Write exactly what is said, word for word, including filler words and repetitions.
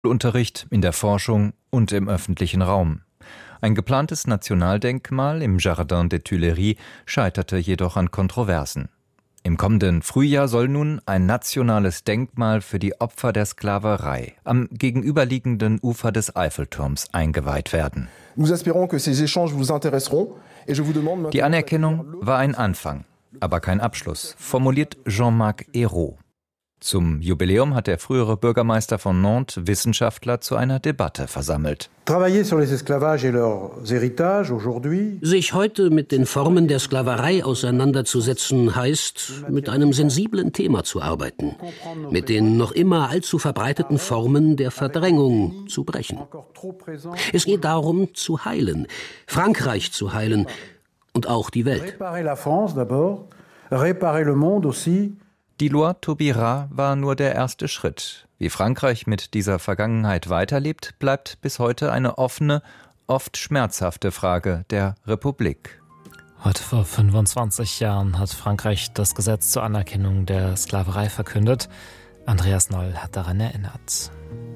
Unterricht, in der Forschung und im öffentlichen Raum. Ein geplantes Nationaldenkmal im Jardin des Tuileries scheiterte jedoch an Kontroversen. Im kommenden Frühjahr soll nun ein nationales Denkmal für die Opfer der Sklaverei am gegenüberliegenden Ufer des Eiffelturms eingeweiht werden. Die Anerkennung war ein Anfang, aber kein Abschluss, formuliert Jean-Marc Ayrault. Zum Jubiläum hat der frühere Bürgermeister von Nantes Wissenschaftler zu einer Debatte versammelt. Sich heute mit den Formen der Sklaverei auseinanderzusetzen, heißt, mit einem sensiblen Thema zu arbeiten, mit den noch immer allzu verbreiteten Formen der Verdrängung zu brechen. Es geht darum, zu heilen, Frankreich zu heilen und auch die Welt. Die Loi Taubira war nur der erste Schritt. Wie Frankreich mit dieser Vergangenheit weiterlebt, bleibt bis heute eine offene, oft schmerzhafte Frage der Republik. Heute vor fünfundzwanzig Jahren hat Frankreich das Gesetz zur Anerkennung der Sklaverei verkündet. Andreas Noll hat daran erinnert.